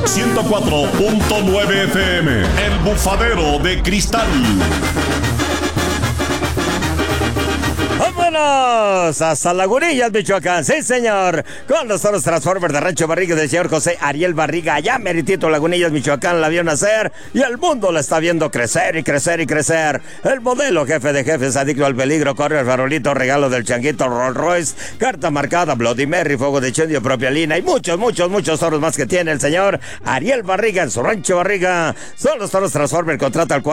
104.9 FM, El Bufadero de Cristal. ¡Vámonos! Hasta Lagunillas, Michoacán. Sí, señor. Con los toros Transformers de Rancho Barriga del señor José Ariel Barriga. Allá meritito Lagunillas, Michoacán, la vio nacer. Y el mundo la está viendo crecer y crecer y crecer. El modelo jefe de jefes, adicto al peligro, corre el farolito, regalo del changuito, Rolls Royce, carta marcada, Bloody Mary, fuego de incendio, propia línea. Y muchos toros más que tiene el señor Ariel Barriga en su Rancho Barriga. Son los toros Transformers. Contrata al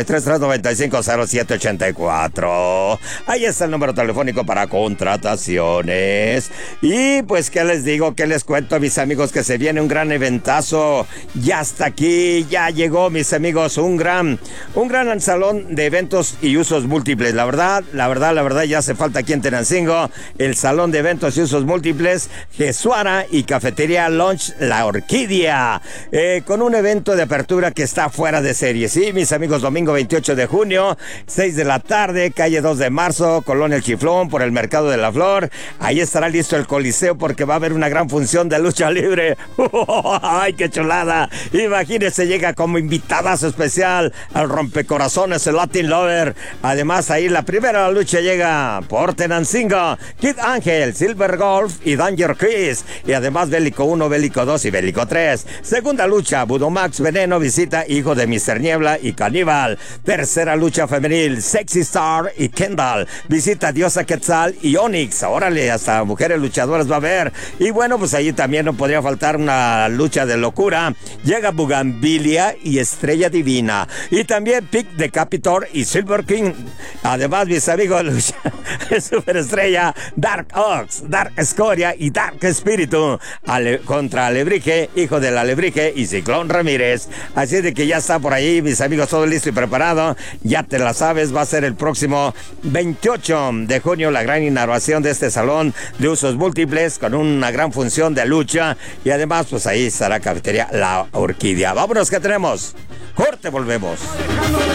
443-395-0784. Ahí está el número telefónico para contrataciones. Y pues, ¿qué les digo? ¿Qué les cuento, mis amigos? Que se viene un gran eventazo. Ya está aquí, ya llegó, mis amigos, un gran salón de eventos y usos múltiples. La verdad, ya hace falta aquí en Tenancingo el salón de eventos y usos múltiples Jesuara y Cafetería Lunch La Orquídea, con un evento de apertura que está fuera de serie. Sí, mis amigos, domingo 28 de junio, 6 de la tarde, calle 2 de marzo, Colonia El Chiflón, por el Mercado de la Flor. Ahí estará listo el coliseo porque va a haber una gran función de lucha libre. ¡Ay, qué chulada! Imagínese, llega como invitadazo especial al rompecorazones, el Latin Lover. Además, ahí la primera lucha llega por Tenancingo, Kid Ángel, Silver Golf y Danger Chris. Y además Bélico 1, Bélico 2 y Bélico 3. Segunda lucha, Budomax Veneno visita Hijo de Mr. Niebla y Caníbal. Tercera lucha femenil, Sexy Star y Kendall visita Diosa Quetzal y Onyx. Órale, hasta mujeres luchadoras va a haber. Y bueno, pues ahí también no podría faltar una lucha de locura. Llega Bugambilia y Estrella Divina. Y también Pick Decapitor y Silver King. Además, mis amigos, lucha Superestrella, Dark Ox, Dark Escoria y Dark Espíritu contra Alebrije, Hijo del Alebrije y Ciclón Ramírez. Así de que ya está por ahí, mis amigos, todo listo y preparado. Ya te la sabes, va a ser el próximo 28 de junio la gran inauguración de este salón de usos múltiples con una gran función de lucha. Y además, pues ahí estará Cafetería La Orquídea. Vámonos, que tenemos corte, volvemos.